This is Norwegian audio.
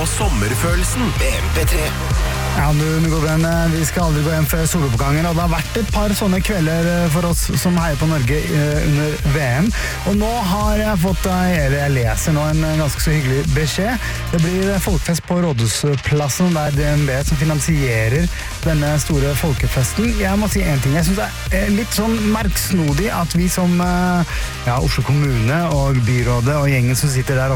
sommerfølelsen med MP3. Ja, du går den. Vi skal aldri gå hjem før soloppgangen, og det har vært et par sånne kvelder for oss som heier på Norge under VM. Og nå har jeg fått, eller jeg leser nå en ganske så hyggelig beskjed. Det blir folkefest på Rådhusplassen, der DNB som finansierer denne store folkefesten. Jeg må si en ting, jeg synes det er litt sånn merksnodig at vi som Oslo kommune og byrådet og gjengen som sitter der